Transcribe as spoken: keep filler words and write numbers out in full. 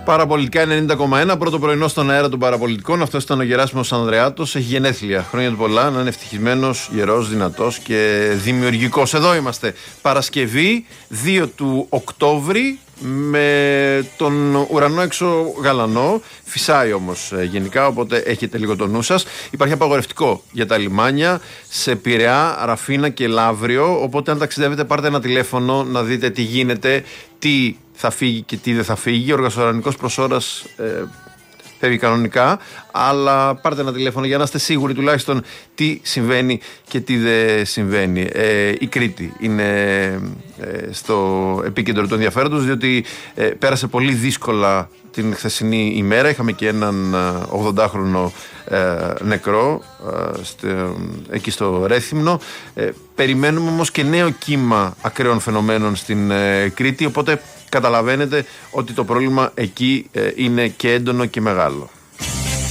Παραπολιτικά ενενήντα κόμμα ένα, πρώτο πρωινό στον αέρα των Παραπολιτικών. Αυτό ήταν ο Γεράσιμος Ανδρεάτος. Έχει γενέθλια. Χρόνια του πολλά, να είναι ευτυχισμένος, γερός, δυνατός και δημιουργικός. Εδώ είμαστε. Παρασκευή δύο του Οκτώβρη, με τον ουρανό έξω γαλανό. Φυσάει όμως γενικά, οπότε έχετε λίγο το νου σας. Υπάρχει απαγορευτικό για τα λιμάνια σε Πειραιά, Ραφίνα και Λαύριο. Οπότε, αν ταξιδεύετε, πάρτε ένα τηλέφωνο να δείτε τι γίνεται, τι θα φύγει και τι δεν θα φύγει. Ο οργανικός προς ώρας ε, φεύγει κανονικά, αλλά πάρτε ένα τηλέφωνο για να είστε σίγουροι τουλάχιστον τι συμβαίνει και τι δεν συμβαίνει. Ε, η Κρήτη είναι ε, στο επίκεντρο του ενδιαφέροντος, διότι ε, πέρασε πολύ δύσκολα την χθεσινή ημέρα. Είχαμε και έναν ογδοντάχρονο ε, νεκρό ε, στο, εκεί στο Ρέθυμνο. Ε, περιμένουμε όμως και νέο κύμα ακραίων φαινομένων στην ε, Κρήτη, οπότε καταλαβαίνετε ότι το πρόβλημα εκεί ε, είναι και έντονο και μεγάλο.